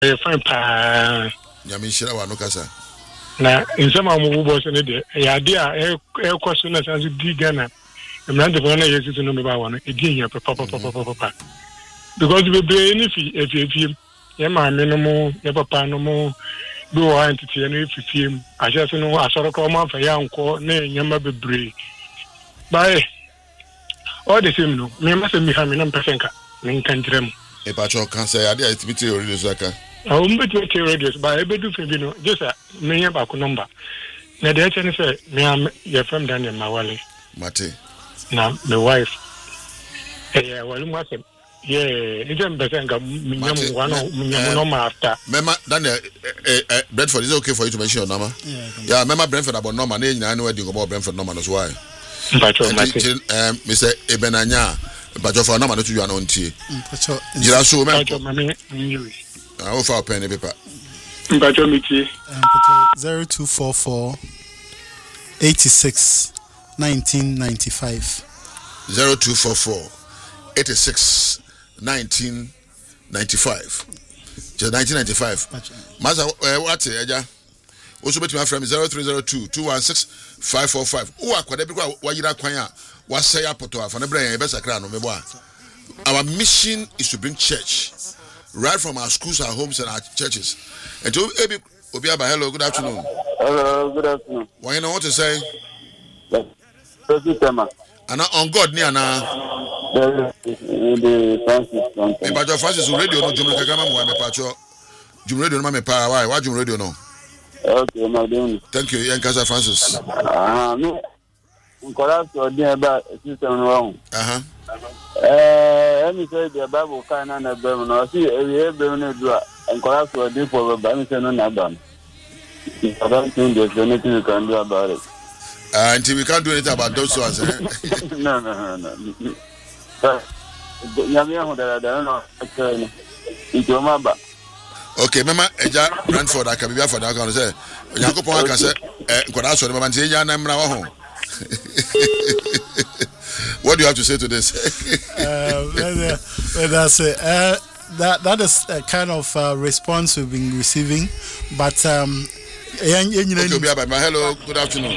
fine pa. Nyamishira wa no kasa. Na insama mu bo so ne de ya de a e kwaso na sanso di Ghana. Emrande ko na yesu no me ba won e di nya papa. Because we be any if ye ma me no mo ye papa no mo do wa entity no fifiem ahye no asoro ko ma fa ya nko na nyama bebre. Bye. All the same no. Me ma se mi ha me na mpefenka. Me kan drem. E pa cho kan say ade activity o radio zaka. I'm between two radios, but I do Fabino, just a me back number. Now, the HN say, me, I'm your friend Daniel Mawali. Mate. Now, my wife. Yeah, well, yeah, it's a better one after. Mema, Daniel, Brentford is okay for you to mention your number? Yeah, remember Brentford about normal. I know anything about Brentford normal as well. Mr. Ebenanya, but your number to you are on tea. You are so many. I offer a pen paper. 0244 86 1995. 0244 86 1995. Just 1995. Maza, what's it? Also, bet my friend 0302 216 545. Who are quite a why you are quiet? What say up to our brain? Best I can. Our mission is to bring church right from our schools, our homes, and our churches. And to Obiaba, hello, good afternoon. Hello, good afternoon. What you know what to say? And on God, Niana. The Francis. But your Francis radio, no Jumbo Kakama, my patcho. Jum radio, my power. Why Jum radio, no? Okay, my dear. Thank you, Yankasa Francis. No, correct your dear about system wrong. Let me say the Bible can and a Bible. I see every do and correct your dear for the Bible and Adam. I don't think there's anything you can do about it. Until we can't do anything about those ones. No. Okay, Mama, Eja Brentford, I can be for that. I can say, Yankopon can say, what do you have to say to this? That's that is a kind of response we've been receiving, but hello, good afternoon.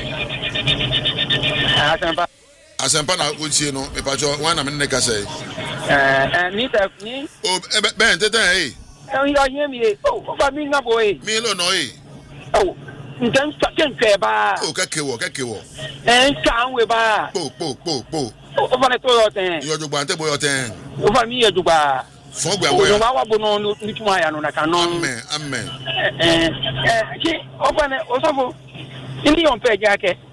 Asempa na uchi no me pacho one na me neka say oh ben tete eh you hear me oh ba mi na boy mi lo no eh oh ntan twa ba oh kakewo kan we ba po o fa le to yo ten yo jogba ante boy yo ten o fa mi ye jogba fo gba boy o wa bo no ni tuma ya no na kan no amen ki o fa ne o so fo ndi on pe ja ke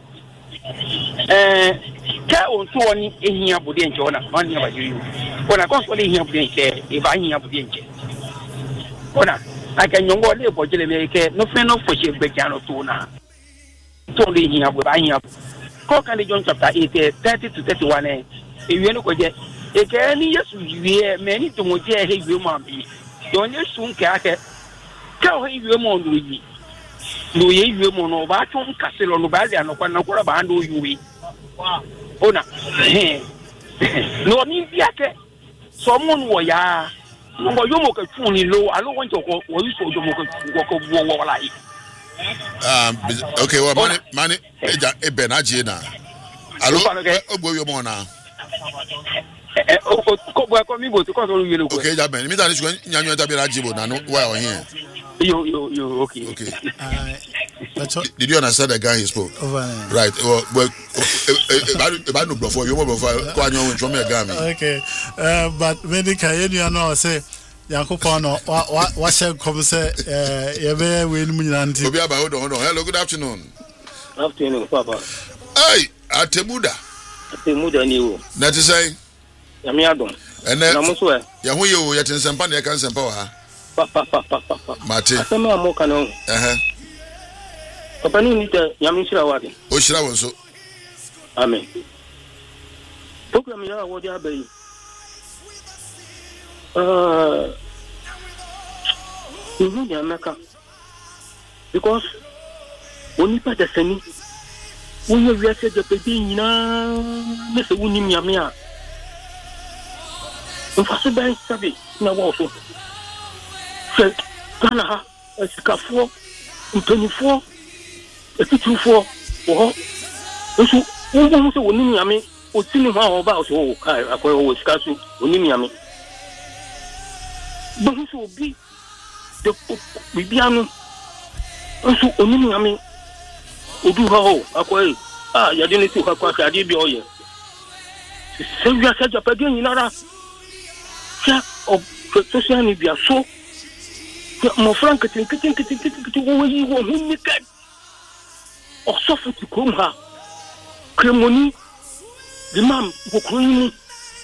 ka on to oni ehia bode nche ona mani ba jiru ona konsole ehia bode nche e ba ehia bode nche ona aka nyongo le bojele me ke no fe no fo che gbeja no to na to le ehia bo ba ehia ko kan de John chapter 8 30 to 31 e wi no ko je e ke ni Yesu wi me ni to mo je he wi mo ambi don Yesu nke ake ka o he wi mo ndo yi no ye wi mo no ba tun kaselo no ba ya no kwa na kwa ba ndo yuwi ona no ni biake someone wo ya ngo yomo ka tuni lo alo won to ko wo so yomo ko wo lai okay well mani eja ebe na je na alo ogbo yomo na ko bo ko mi bo to ko so yelo ko okay ja ben mi ta ni sùn nyanyo ta bi ra jibo na no why on here yo okay did you understand the guy he spoke? Right. Well, about no before you before from your gammy. Okay. But when the Canadian say Yankopon what shall come say win Munanti. Hold on. Hello, good afternoon. Afternoon, Papa. Hey, Atemuda new. That is say Yamiadon. And then Yahu you yet in some pan can some power. Mate. Asema mo kanon. Papa ni nite Yamishira wadi. O shira won so. Amen. Program ya wodi abai. You know America. Because when you put the semi when you react the baby na me se woni miame a. Mfase ban sabi na wo so. Ghana ha esikafo mpanifo etitufo wo nso wo so woni nyame otini ho a oba o so kai akoy wo sikaso woni nyame bo nso obi de bibiano nso oni nyame odu ho akoy yade ne tu akwa ade bi oye se wi asa japade nyinara sha o social media so mo frank tin wo yi wo hunni kan o so futi kom ha kremoni di mam ko kroyini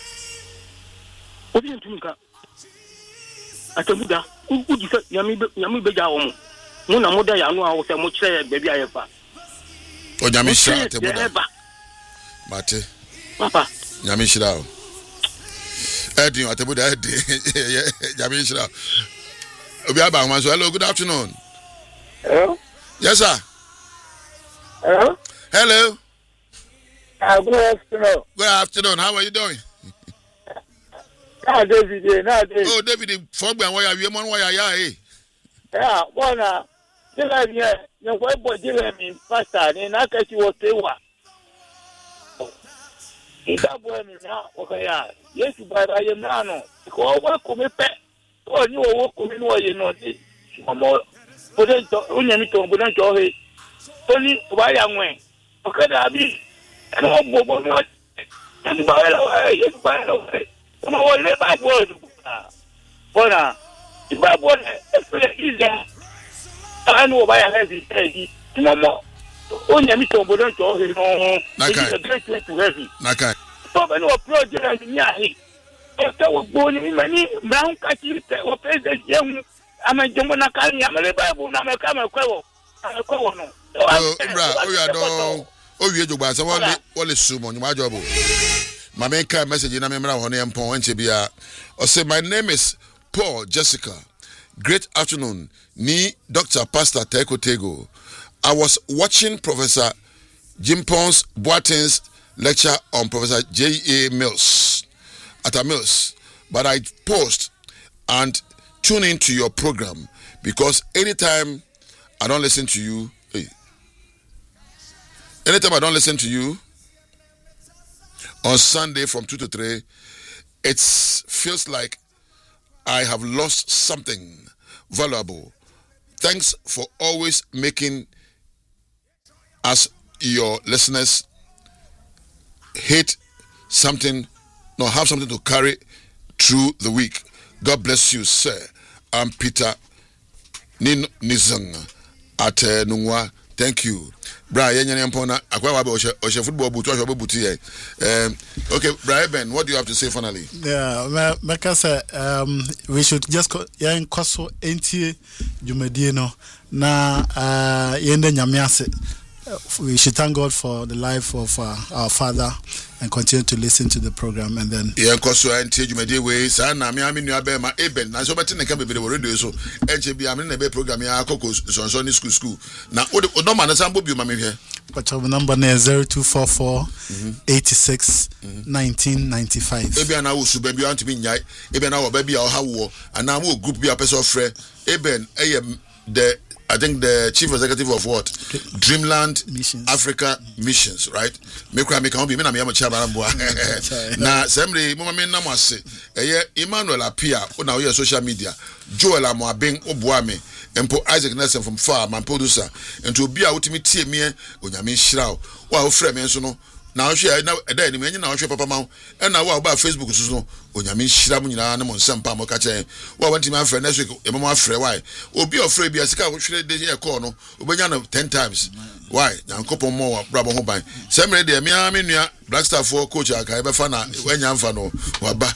obi ntunka atabuda uji fa yami be ja wo mo na moda ya no a wo se mo kire be bia ye fa o nyame shira atabuda mate papa nyame shira o Eddie atabuda Eddie nyame shira obi aba man so hello good afternoon. Hello? Yes sir. Hello? Hello. Good afternoon. Good afternoon. How are you doing? David. Oh, David, Fogba, why are you on why are Yeah, bona. Sila nye, kwa ibo jile mi pasta, ni nakachi wotewa. Itabu emi na, wakaya, yesu bada ye mano, kwa wako mipe, kwa ni wako minuwa ye noti, mamo, unyamito, budancho he, toni, kubaya mwe, wakada abi, eno bobo mwa, yesu bada we, kuma wale babu wadu, bona, babu wadu, efule iza, anu obaya heavy heavy mama onyamito bodon to he no it's a great way to heavy Nakai so no project ni ahi e ka wo boni mani brown kachi wo president yam amajongo na kan ya mele bible na me ka me kwewo no bra o ya don o wie jogba se wole sumo nyuma jobo ma me ka message na me mra ho ne empon enche bia o say my name is Paul Jessica. Great afternoon, ni Dr. Pastor Teko Tego. I was watching Professor Jimpons Boaten's lecture on Professor J.A. Mills at a Mills, but I paused and tune into your program because anytime I don't listen to you, on Sunday from 2 to 3, it feels like I have lost something valuable. Thanks for always making us, your listeners, have something to carry through the week. God bless you, sir. I'm Peter Nizang at Nungwa. Thank you. Brian, football boot. Okay, Brian, what do you have to say finally? Yeah, we should just koso enti jumedino na yende nyamiase. We should thank God for the life of our father and continue to listen to the program and then koso enti jumedie we sa na me aminu abe ma eben na so beti ne ka bebere wo radio so enche bia me na be program ya akoko sonso ni school na o ma na sambo bi ma me hwe but our number is 0244 86 1995. Ebia na wo su ba bia ntimi nyai ebia na wo ba bia o ha wo ana mo group bia person frɛ eben I think the chief executive of what? Dreamland Missions. Africa Missions, right? Make me come be me na me am chaba mboa. Na semre mo me na mo ase. Emmanuel Apia, na wo social media. Joel Amoaben oboa me. Empo Isaac Nelson from far man producer. Ento obi a wotimi tie me onyame hira wo a frɛ me nso no. Na hwe na eda ni me na hwe papa ma e na wo ba Facebook so no onyame hira mu nyina na mo nsampa mo ka che wo wanti man frɛ next week e mo frɛ why obi ofrɛ bia sika wo hwere de e call no obenya no 10 times why nyankopon mo wa brabo ho ban semre de me nua Blackstar for coach aka e be fa na wanya mfa no wa ba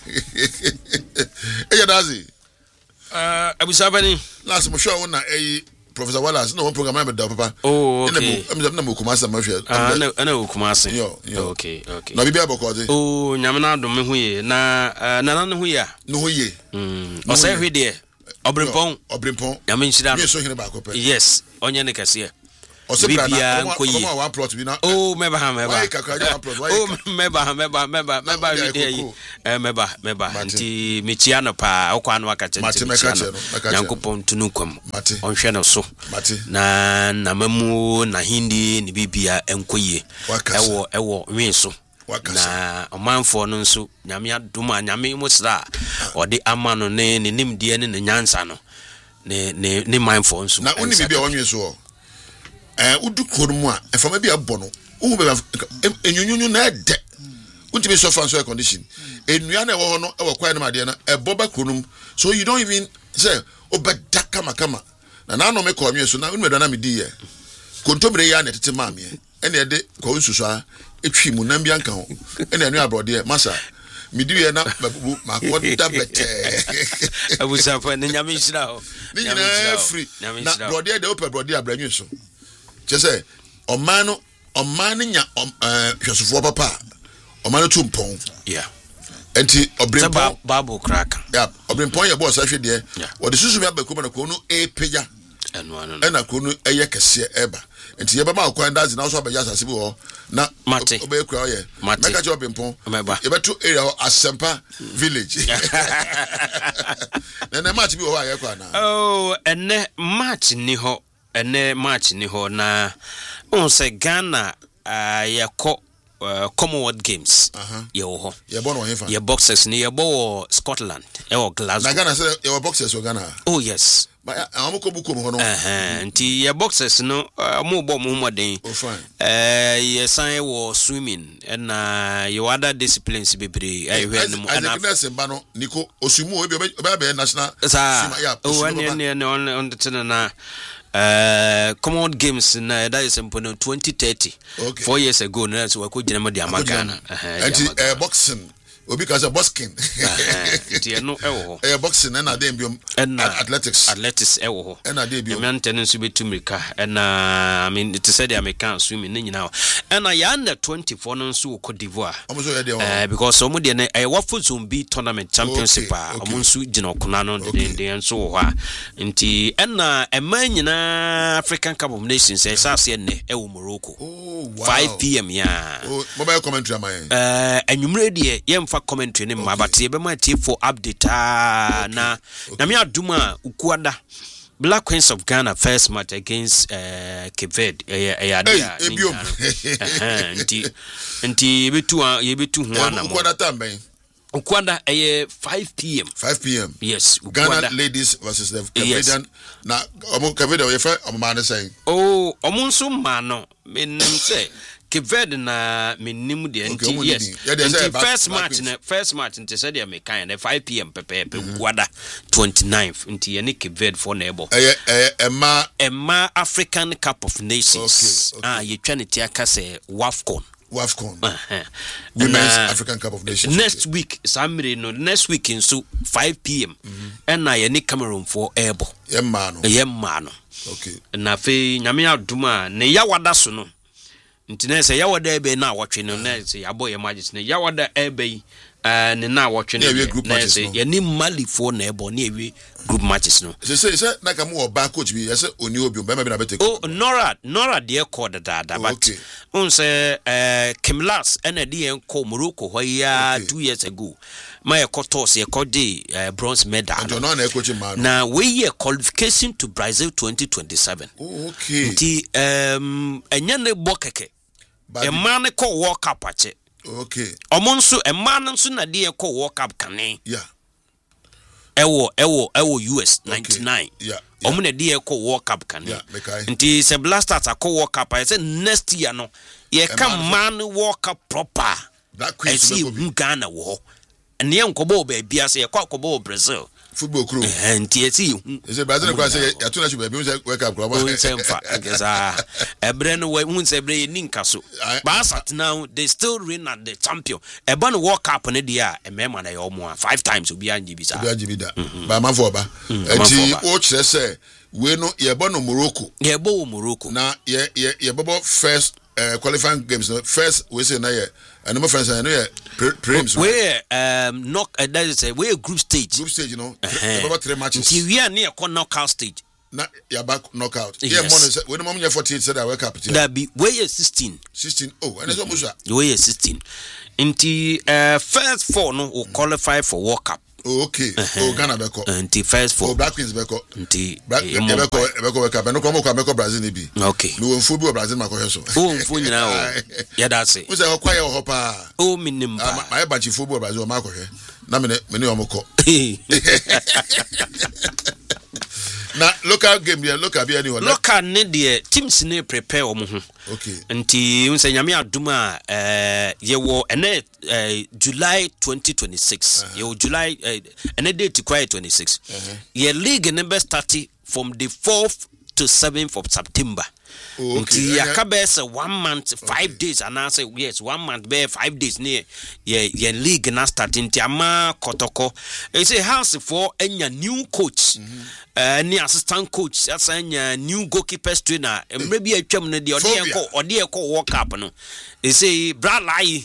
eya dazi abusabani last mo show na Professor Wallace no one program I da papa okay na mo kumasa ma hwe ana o kumasa okay na bibia bokode nyamena do me hu ye na no hu ya no hu ye o say hwe de obrimpon nyame nchira me so hene ba ko pe yes onye ne kase bibia nkoyi one plot bi na oh meba why kakra one plot why oh meba meba nti mechia no pa okwa no aka chente Nyankopɔn tunu kwam onhwe no so na mamu na hindi ni bibia enkoyi ewo wen so na omanfo no nso nyame adoma nyame musra ode amano ne nimdie ne nyansa no ne mindful nso na uni bibia wonwe so udu kromu a efama bia bɔ no wo be enyunyunyu na ede untimi so fan so air condition enua na ewo ho no ewo kwai na made na eboba kronum so you don't even say obeda kama na no me ko nwe so na unu na me di ye kontomre ya na tete maame ene ede kwa nsusu a etwi mu na mbia nka ho ene anu abrode masa midiwe na babu makoda bete abusafa ne nyame hira ho ni nyina free na brode de open brode abranwe so chese omano nya hwesofo papa omano tumpon yeah enti obrimpon babu crack yeah obrimpon ye boss ahwe de wo de susu bia bakoma na ko no epeja ena ko no eye kese eba enti ye ba ma akwan dazi na so abeja asase bi ho na obe kura ye meka cho obrimpon ye beto area Asempa village na match bi ho aye kwa na oh ene match ni ho na on se Ghana yakọ Commonwealth Games ye ho ye bo no hefa ye boxers ni ye bo Scotland e o Glasgow na Ghana say ye boxers o Ghana oh yes ba amoko buko mo no nti ye boxers no mo bo mo moden ye san wo swimming na ye other disciplines bebre ehwe no na na ba no niko osumu obi be national oh on the na Commonwealth Games na that is in 2030 4 years ago na so we ko gina mo di Amagana and boxing obi ka say boxing ti no ewo boxing na dem biom athletics ewo ho na dem biom me antene so betumrika na I mean it said the American swimming ni nyina na ya under 24 no so Cote d'Ivoire because some de na waffle zombie tournament championship omonso gina okuna no de so ho a nti na ema nyina African Cup of Nations sase ne ewo Morocco 5 p.m. ya mobile commentary am anwumre de yemfa commentary ne mabate be ma tie for update na me aduma ukuada Black Queens of Ghana first match against Cape Verde nti betu ho na ukuada tamben ukuada 5 p.m. 5 p.m. yes Ghana ladies versus the Cape na Cape Verde we fa omane say oh omunso ma no menim say Cape Verde na menim de nti yes nti first match nti said they make kind 5 p.m. pepe ukuada 29th nti ye Cape Verde for neighbor Emma African Cup of Nations ye twa ne tia ka say WAFCON Women's African Cup of Nations next week Samiri no next week in so 5 p.m. and na ye Cameroon for ebo yemma no okay na fe nyame aduma ne yawada so no nti say yawada ebe na awotwe no na say aboye magic ne yawada ebe ne na awotwe no na say ye ni Mali for na ebo na ewe group matches no say na ka mo ba coach bi say oni obi be na beteke oh Nora de call da but on say Kimlas and de enko Morocco ho ya 2 years ago my kotos ye kodi bronze medal na we year qualification to Brazil 2027 okay nti enya ne bokeke e man ko World Cup ache okay omonso e man nso na de enko World Cup kane yeah ewo US 99 omo na de enko World Cup kane nti se Blasters akọ World Cup I say next year no ye come man World Cup proper that queen Ghana wo and ye nkobo ba bia se ye kwa kobo Brazil football crew nti esi ese Brazil kwa say ya tuna chuba bi say World Cup club o nsemfa ageza ebre no we hun say ebre ni nkaso ba sat now they still reign at the champion eba no World Cup ne dia emema na ye omo 5 times obi anji bi sa ba manfo ba enti o kire say we no ye bo no Morocco na ye bobo first qualifying games no first we say na ye and my friends I know prelims we knock that is a we group stage you know about 3 matches we are near knockout stage na ya back knockout. Yeah, money say when mom 48 said I wake up. That be way 16. 16. Oh, and it's almost way 16. Inti first four no will qualify for World Cup. Oh, okay. Oh, Ghana beko. Inti first four. Oh, Black Queens beko. Inti beko World Cup. No come Brazil ni bi. Okay. No football Brazil ma ko so. Oh, mfu nyina o. Yeah, that's it. We say kwaya ho pa. Oh, minimba. My batch football Brazil ma ko he. Na me omoko. Na local game there, local be anyone. Local ne there teams ne prepare omo ho. Okay. Nti unse nyame aduma ye wo ene July 2026. Ye wo July ene date kwai 26. Ye league ne be start from the 4th to 7th of September. Nti yakabe say 1 month 5 days and I say yes 1 month be 5 days near ye league na starting ti ama kotoko e say house for enya new coach any assistant coach asanya new goalkeeper trainer emre bi atwam no de ode ekọ World Cup no e say Bradley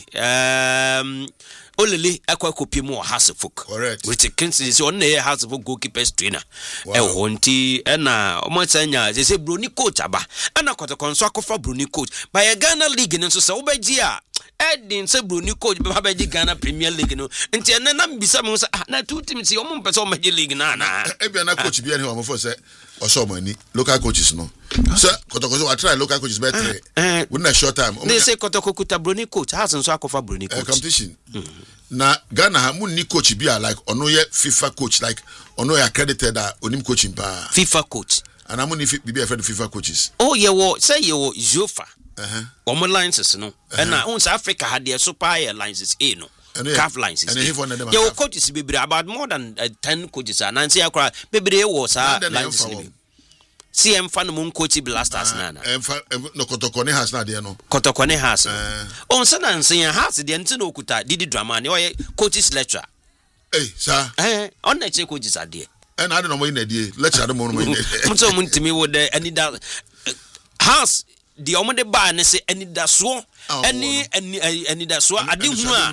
Olele akwa kopi mu Hasefuk. Correct. Which Kingsley is on the Hasefuk goalkeepers trainer. Honti na omonsanya they say Bruni coach aba. Ana kotokonso akofa Bruni coach. By a Ghana league nso se obeji a Edin say Bruni coach be babeji Ghana Premier League no. Nti ene na mbisa me say na two teams si omo mpese omeji league na na. Ebia na coach bia ne omo for say osomani local coaches no. So kotokonso I try local coaches better. Within a short time. They say kotoko kuta Bruni coach has nso akofa Bruni coach. Competition. Na Ghana ha mu ni coach bia like ono ye FIFA coach like ono ye accredited onim coaching pa FIFA coach and amu ni bia friend FIFA coaches. Oh ye wo say ye wo Jofa omo licenses no na uns Africa had their super licenses no CAF licenses ye wo coaches bebre about more than 10 coaches and say akra bebre wo sa licenses CM fan mun coach Blasters nana no kotokone has na de no kotokone has on say na nsen has de nti no okuta Didi Drama ne oye coaches lecturer sir on na che coaches ade and I don't know when dey lecturer mo no mto mun timi wo de ani da has the omode ba ne se ani da so ani da so ade hu a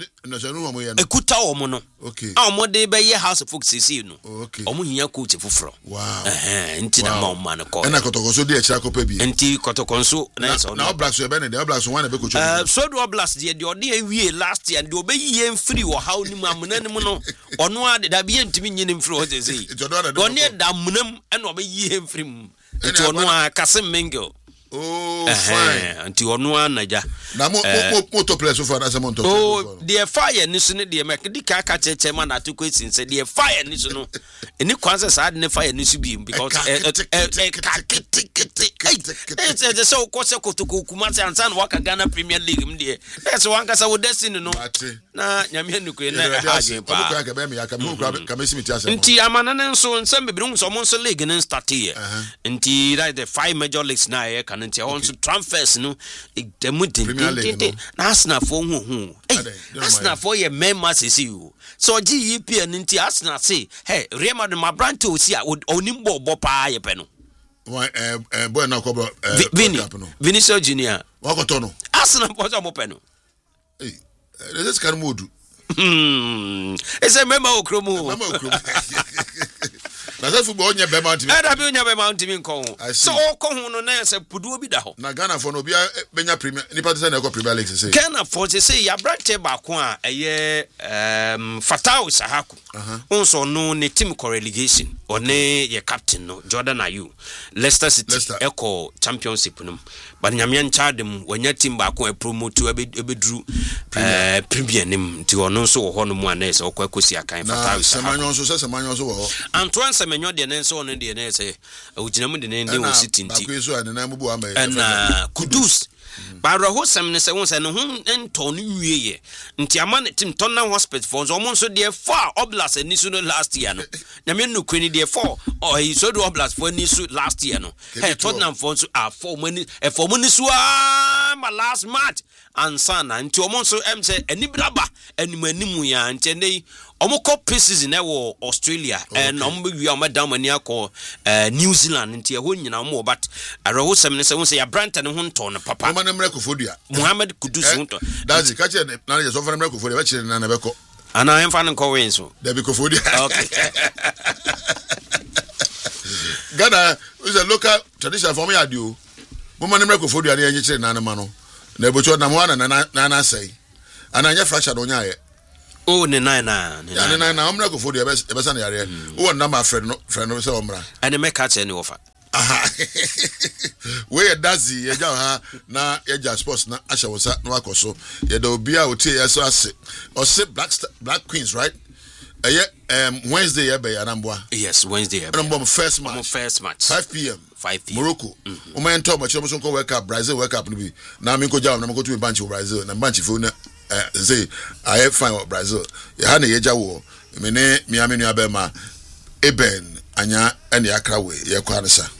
ekuta omo no okay omode be ye house of folks see no omo hia coach foforo nti na ma ma no ko na kotokonso de ekira kopa bi nti kotokonso na so na blast we be ne de blast one na be coach so do blast de ode awie last year de obeyi em free wo how ni mu amuna ni mu no ono ade da bi entimi nyine free wo say one da munam e na obeyi em free mu nti ono a Kasim Mingle. Oh, fine. Until on one naja. Na moto place for as a monto. Oh, the fire ni so ne de make di ka ka cheche man atu question say the fire ni so no. Any kwanse sa de fire ni so bi because it's so kwose kotuko kumase ansan waka Ghana Premier League mde. That's one kasa wo destiny no. Na nyame nukwe na hagen pa. Nti amana nso nsem bebre nso mo nso league nen start here. Nti like the 5 major leagues na here kan nti also transfers no demudin na Arsenal for hu Arsenal for your members see you so GEPN nti Arsenal say hey Real Madrid my brand to see onimbo bo pa ye pe no boy na ko Vinicius Junior wakoto no Arsenal po so mo pe no this kan modu ese member okromu na say football nya be mountain ada be nya be mountain nko so ko hu no na say puduo bi da ho na Ghana for no bia benya premier ni part say na ko Premier League say Ghana for say ya branch ba ko a eye Fatau Sahaku onso no ne team co relegation one ye captain no Jordan Ayew Leicester City echo championship no but nyame nchadem wanya team ba ko promote ebedru premier nim ti ono so ho no mu anese okwakosi akan Fatau Sahaku semanyo so wo Antoine Semenyo de nenso no de nese uginamu de ne wo City nti na Kudus Bara ho sem ne se won se ne ho enton no wieye nti ama ne tim Tottenham Hospital for so mo so de fa Oblast ani so no last year no na me no kwani de for he so do Oblast for ani so last year no hey Tottenham for so for money for money so my last match ansana nti omo so em se ani braba animanimu ya nti nei omo ko pre-season e wo Australia and omo be wi omo down mani akọ New Zealand nti e ho nyina omo but araho sem ne se won se ya Branta ne ho nton no papa omo na mreko fodua Mohamed Kudus ho nton that's ka che na je so fa mreko fodua ba che na na beko ana em fa nko wen so da beko fodua okay Ghana is a local tradition for me. I do. Woman in Meko food, I didn't na mano. Nebucho Namwana Nana say. And I never fractured on ya. Oh, the nine. I'm not going for the best area. Oh, number friend of Somra. And the make catch any offer. Where does he? Na Eja Sports na Asha was at Nwakoso. Yedo Bia would say, so I say, or say Black Queens, right? Wednesday, yes, Wednesday. First match. 5 p.m. 5 p.m. Morocco. Oman talk about Chomoson wake up, Brazil wake up. Now I'm go to a bunch of Brazil and a bunch of say I have fine with Brazil. Yahana Yejawo, Mene, Miami Abema, Eben, Anya, and Yakrawe, Yakwanasa.